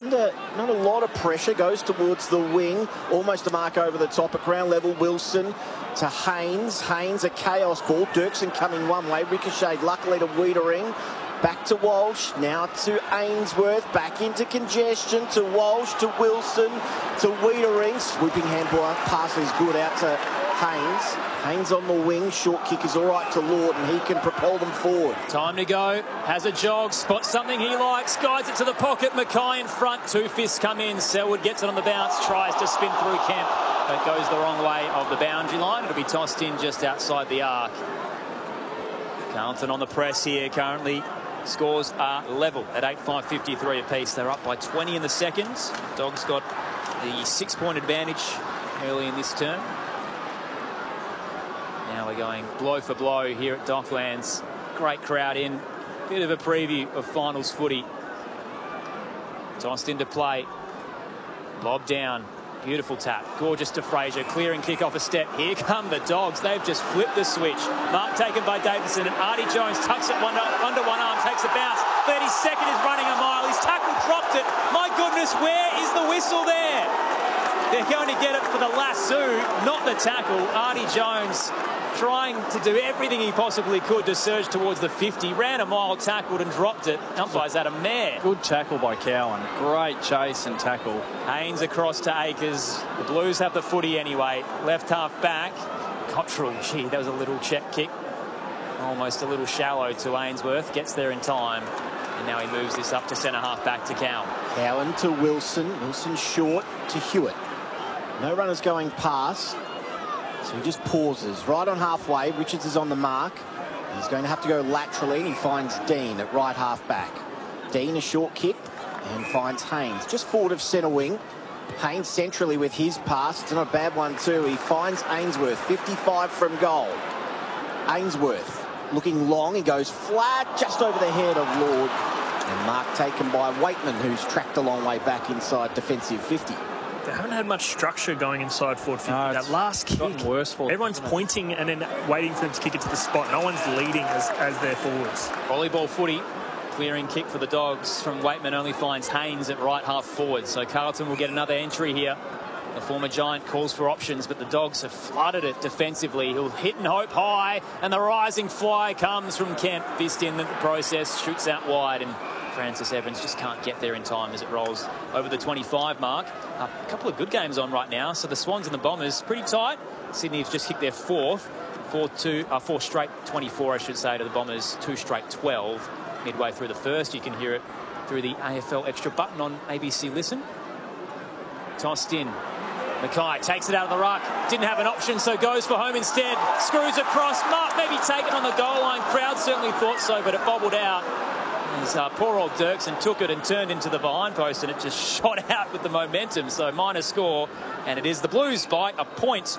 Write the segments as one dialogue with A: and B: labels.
A: not a lot of pressure. Goes towards the wing. Almost a mark over the top at ground level. Wilson to Haynes. Haynes, a chaos ball. Dirksen coming one way. Ricocheted luckily to Wiedering. Back to Walsh, now to Ainsworth, back into congestion, to Walsh, to Wilson, to Wiedering. Swooping handball pass is good out to Haynes. Haynes on the wing, short kick is all right to Lord, and he can propel them forward.
B: Time to go, has a jog, spots something he likes, guides it to the pocket, Mackay in front, two fists come in, Selwood gets it on the bounce, tries to spin through Kemp, but goes the wrong way of the boundary line. It'll be tossed in just outside the arc. Carlton on the press here currently. Scores are level at 8-5-53 apiece. They're up by 20 in the seconds. Dogs got the 6-point advantage early in this term. Now we're going blow for blow here at Docklands. Great crowd in. Bit of a preview of finals footy. Tossed into play. Lob down. Beautiful tap. Gorgeous to Fraser. Clearing kick off a step. Here come the Dogs. They've just flipped the switch. Mark taken by Davison, and Artie Jones tucks it under one arm, takes a bounce. 32nd is running a mile. His tackle dropped it. My goodness, where is the whistle there? They're going to get it for the lasso, not the tackle. Artie Jones trying to do everything he possibly could to surge towards the 50. Ran a mile, tackled and dropped it. Umpires had a mare.
C: Good tackle by Cowan. Great chase and tackle.
B: Haynes across to Akers. The Blues have the footy anyway. Left half back. Cottrell, gee, that was a little check kick. Almost a little shallow to Ainsworth. Gets there in time. And now he moves this up to centre half back to Cowan.
A: Cowan to Wilson. Wilson short to Hewitt. No runners going past. So he just pauses right on halfway. Richards is on the mark. He's going to have to go laterally, and he finds Dean at right half back. Dean a short kick and finds Haynes just forward of centre wing. Haynes centrally with his pass. It's not a bad one too. He finds Ainsworth, 55 from goal. Ainsworth looking long. He goes flat just over the head of Lord. And mark taken by Waitman, who's tracked a long way back inside defensive 50.
D: They haven't had much structure going inside forward 50.
C: No,
D: that last kick,
C: worse for them.
D: Everyone's pointing and then waiting for them to kick it to the spot. No one's leading as their forwards.
B: Volleyball footy. Clearing kick for the Dogs from Waitman only finds Haynes at right half forward. So Carlton will get another entry here. The former Giant calls for options, but the Dogs have flooded it defensively. He'll hit and hope high, and the rising fly comes from Kemp. Fist in the process, shoots out wide, and Francis Evans just can't get there in time as it rolls over the 25 mark. A couple of good games on right now. So the Swans and the Bombers pretty tight. Sydney have just kicked their four straight 24, I should say, to the Bombers, 2 straight 12. Midway through the first, you can hear it through the AFL Extra button on ABC Listen. Tossed in. Mackay takes it out of the ruck. Didn't have an option, so goes for home instead. Screws across. Mark maybe taken on the goal line. Crowd certainly thought so, but it bobbled out. As poor old Dirksen took it and turned into the behind post, and it just shot out with the momentum. So minor score, and it is the Blues by a point.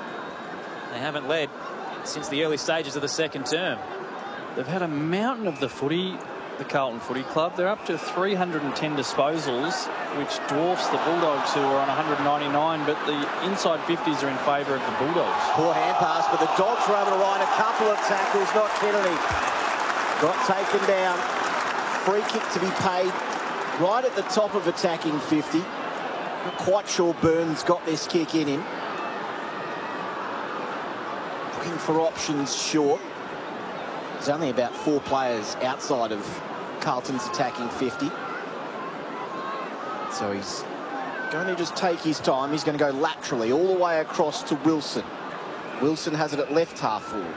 B: They haven't led since the early stages of the second term.
C: They've had a mountain of the footy, the Carlton Footy Club. They're up to 310 disposals, which dwarfs the Bulldogs, who are on 199, but the inside 50s are in favour of the Bulldogs.
A: Poor hand pass, but the Dogs were able to ride a couple of tackles, not Kennedy. Got taken down. Free kick to be paid right at the top of attacking 50. Not quite sure Burns got this kick in him. Looking for options short. There's only about 4 players outside of Carlton's attacking 50. So he's going to just take his time. He's going to go laterally all the way across to Wilson. Wilson has it at left half forward.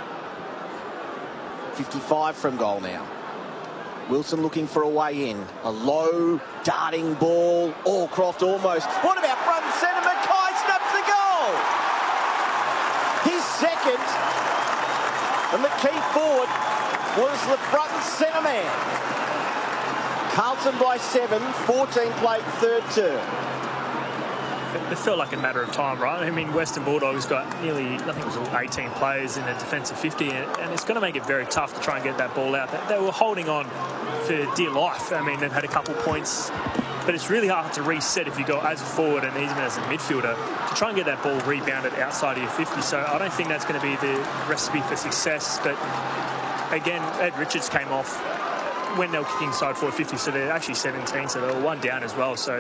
A: 55 from goal now. Wilson looking for a way in. A low, darting ball. Allcroft almost. What about front and centre? Mackay snaps the goal! His second. And the key forward was the front and centre man. Carlton by 7, 14 plate, third term.
D: It felt like a matter of time, right? I mean, Western Bulldogs got nearly, I think it was 18 players in a defensive 50, and it's going to make it very tough to try and get that ball out. They were holding on for dear life. I mean, they've had a couple points, but it's really hard to reset if you go as a forward and even as a midfielder to try and get that ball rebounded outside of your 50. So I don't think that's going to be the recipe for success. But again, Ed Richards came off when they were kicking inside forward 50, so they're actually 17, so they were 1 down as well. So